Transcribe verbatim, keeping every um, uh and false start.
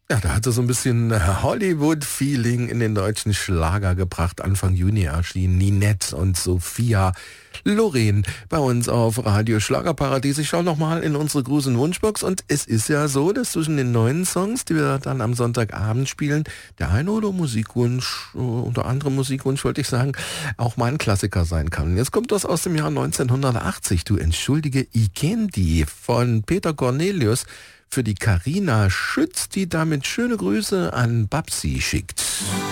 Ja, da hat er so ein bisschen Hollywood-Feeling in den deutschen Schlager gebracht. Anfang Juni erschien Ninette und Sophia Loren bei uns auf Radio Schlagerparadies. Ich schaue nochmal in unsere Gruß- und Wunschbox und es ist ja so, dass zwischen den neuen Songs, die wir dann am Sonntagabend spielen, der eine oder Musikwunsch, unter anderem Musikwunsch wollte ich sagen, auch mal ein Klassiker sein kann. Jetzt kommt das aus dem Jahr neunzehnhundertachtzig, du entschuldige, ich kenn die, von Peter Cornelius, für die Carina Schütz, die damit schöne Grüße an Babsi schickt.